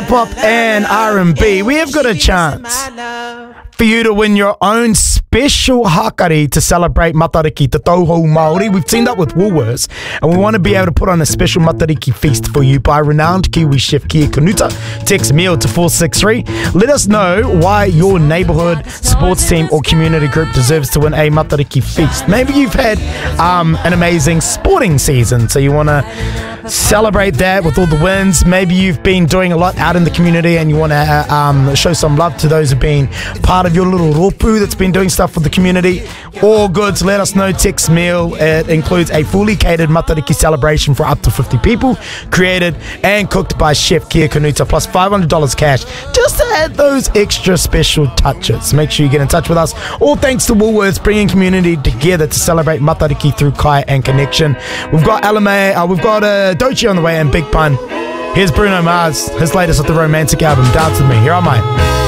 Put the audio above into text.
hip-hop and R&B, we have got a chance for you to win your own special hakari to celebrate Matariki, Te Tauhou Māori. We've teamed up with Woolworths and we want to be able to put on a special Matariki feast for you by renowned Kiwi chef Kia Kanuta. Text meal to 463. Let us know why your neighbourhood, sports team or community group deserves to win a Matariki feast. Maybe you've had an amazing sporting season, so you want to celebrate that with all the wins. Maybe you've been doing a lot out in the community and you want to show some love to those who've been part of your little ropu that's been doing stuff for the community. All good, so let us know. Text meal. It includes a fully catered Matariki celebration for up to 50 people, created and cooked by Chef Kia Kanuta, plus $500 cash just to add those extra special touches. Make sure you get in touch with us. All thanks to Woolworths, bringing community together to celebrate Matariki through kai and connection. We've got Alame, we've got Dochi on the way and Big Pun. Here's Bruno Mars, his latest with the romantic album, Dance With Me. Here am I.